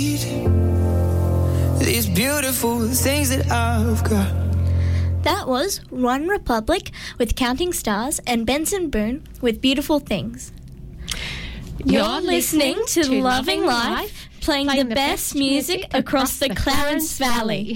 These beautiful things that I've got. That was One Republic with Counting Stars and Benson Boone with Beautiful Things. You're listening to Loving Life, playing the best music across the Clarence Valley.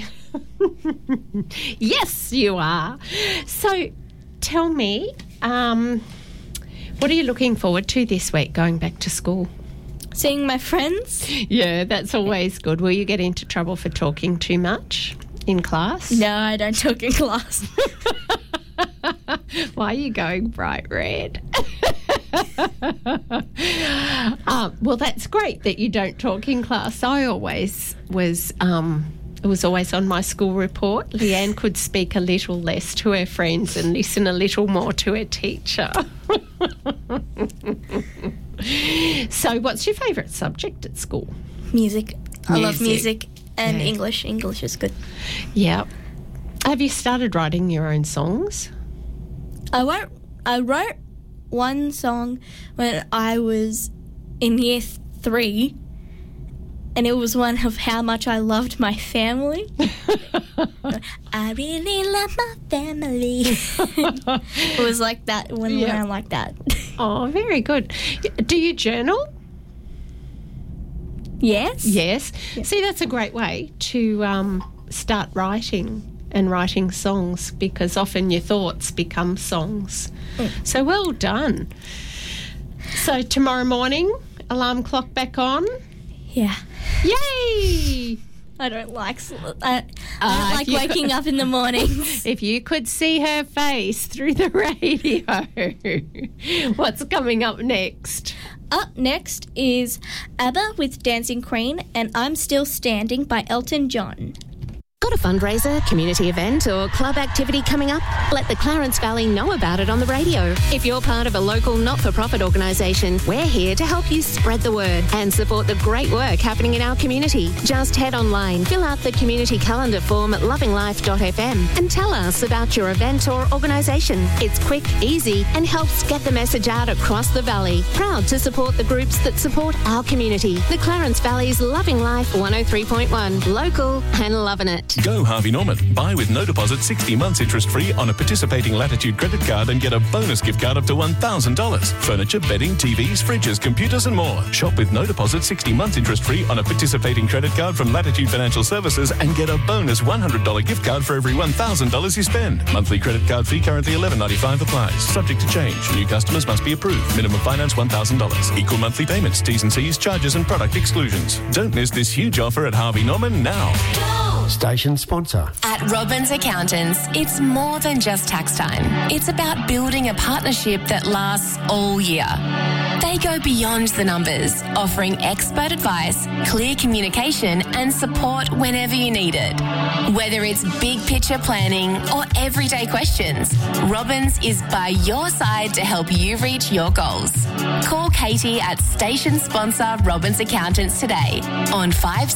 Yes, you are. So tell me, what are you looking forward to this week going back to school? Seeing my friends? Yeah, that's always good. Will you get into trouble for talking too much in class? No, I don't talk in class. Why are you going bright red? Well, that's great that you don't talk in class. I always was... It was always on my school report. Leanne could speak a little less to her friends and listen a little more to her teacher. So what's your favourite subject at school? Music. I love music and English. English is good. Yeah. Have you started writing your own songs? I wrote one song when I was in year 3. And it was one of how much I loved my family. I really love my family. It was like that, when around like that. Oh, very good. Do you journal? Yes. Yes. Yeah. See, that's a great way to start writing and writing songs, because often your thoughts become songs. So well done. So tomorrow morning, alarm clock back on? Yeah. Yay! I don't like waking up in the mornings. If you could see her face through the radio. What's coming up next? Up next is ABBA with Dancing Queen and I'm Still Standing by Elton John. Got a fundraiser, community event or club activity coming up? Let the Clarence Valley know about it on the radio. If you're part of a local not-for-profit organisation, we're here to help you spread the word and support the great work happening in our community. Just head online, fill out the community calendar form at lovinglife.fm and tell us about your event or organisation. It's quick, easy and helps get the message out across the valley. Proud to support the groups that support our community. The Clarence Valley's Loving Life 103.1. Local and loving it. Go Harvey Norman. Buy with no deposit 60 months interest-free on a participating Latitude credit card and get a bonus gift card up to $1,000. Furniture, bedding, TVs, fridges, computers and more. Shop with no deposit 60 months interest-free on a participating credit card from Latitude Financial Services and get a bonus $100 gift card for every $1,000 you spend. Monthly credit card fee currently $11.95 applies. Subject to change. New customers must be approved. Minimum finance $1,000. Equal monthly payments. T's and C's, charges and product exclusions. Don't miss this huge offer at Harvey Norman now. Station sponsor. At Robbins Accountants, it's more than just tax time. It's about building a partnership that lasts all year. They go beyond the numbers, offering expert advice, clear communication and support whenever you need it. Whether it's big picture planning or everyday questions, Robbins is by your side to help you reach your goals. Call Katie at station sponsor Robbins Accountants today on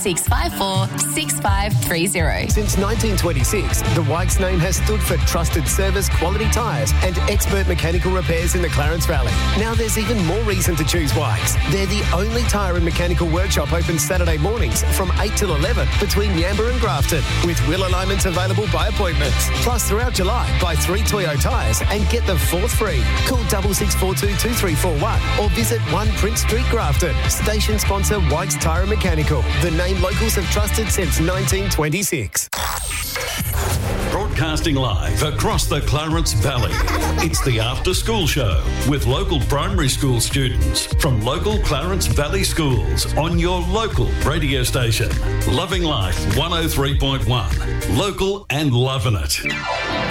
5654 6530. Since 1926, the Wykes name has stood for trusted service, quality tyres and expert mechanical repairs in the Clarence Valley. Now there's even more reason to choose Wykes. They're the only tyre and mechanical workshop open Saturday mornings from 8 till 11 between Yamba and Grafton, with wheel alignments available by appointment. Plus, throughout July, buy 3 Toyo tyres and get the 4th free. Call 6642 2341 or visit 1 Prince Street, Grafton. Station sponsor Wykes Tyre and Mechanical. The name locals have trusted since 1926. Broadcasting live across the Clarence Valley. It's the After School Show with local primary school students from local Clarence Valley schools on your local radio station. Loving Life 103.1. Local and loving it.